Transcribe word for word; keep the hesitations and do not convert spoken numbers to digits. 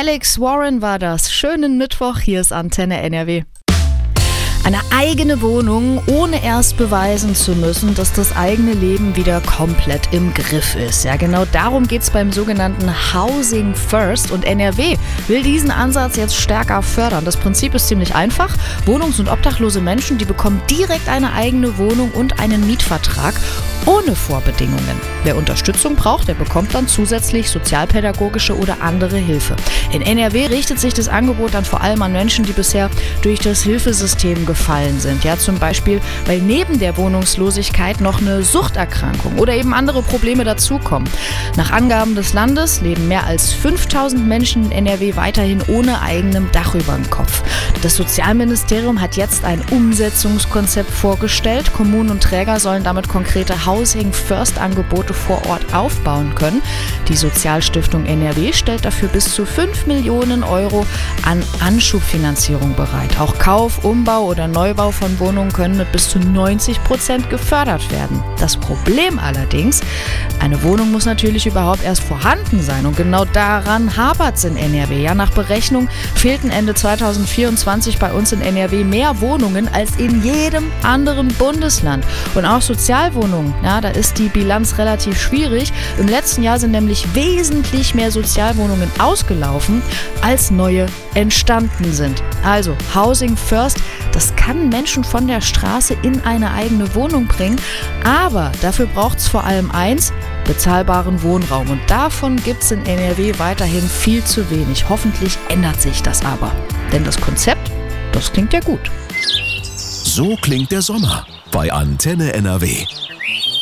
Alex Warren war das. Schönen Mittwoch, hier ist Antenne N R W. Eine eigene Wohnung, ohne erst beweisen zu müssen, dass das eigene Leben wieder komplett im Griff ist. Ja, genau darum geht es beim sogenannten Housing First. Und N R W will diesen Ansatz jetzt stärker fördern. Das Prinzip ist ziemlich einfach. Wohnungs- und obdachlose Menschen, die bekommen direkt eine eigene Wohnung und einen Mietvertrag ohne Vorbedingungen. Wer Unterstützung braucht, der bekommt dann zusätzlich sozialpädagogische oder andere Hilfe. In N R W richtet sich das Angebot dann vor allem an Menschen, die bisher durch das Hilfesystem gefallen sind. Ja, zum Beispiel, weil neben der Wohnungslosigkeit noch eine Suchterkrankung oder eben andere Probleme dazukommen. Nach Angaben des Landes leben mehr als fünftausend Menschen in N R W weiterhin ohne eigenem Dach über dem Kopf. Das Sozialministerium hat jetzt ein Umsetzungskonzept vorgestellt. Kommunen und Träger sollen damit konkrete Housing First Angebote vor Ort aufbauen können. Die Sozialstiftung N R W stellt dafür bis zu fünf Millionen Euro an Anschubfinanzierung bereit. Auch Kauf, Umbau oder Neubau von Wohnungen können mit bis zu neunzig Prozent gefördert werden. Das Problem allerdings, eine Wohnung muss natürlich überhaupt erst vorhanden sein und genau daran hapert es in N R W. Ja, nach Berechnung fehlten Ende zweitausendvierundzwanzig bei uns in N R W mehr Wohnungen als in jedem anderen Bundesland. Und auch Sozialwohnungen, ja, da ist die Bilanz relativ schwierig. Im letzten Jahr sind nämlich wesentlich mehr Sozialwohnungen ausgelaufen, als neue entstanden sind. Also Housing First, das kann Menschen von der Straße in eine eigene Wohnung bringen, aber dafür braucht es vor allem eins, bezahlbaren Wohnraum. Und davon gibt es in N R W weiterhin viel zu wenig. Hoffentlich ändert sich das aber. Denn das Konzept, das klingt ja gut. So klingt der Sommer bei Antenne N R W.